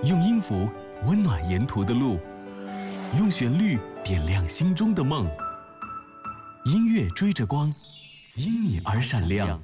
用音符温暖沿途的路，用旋律点亮心中的梦。音乐追着光，因你而闪亮。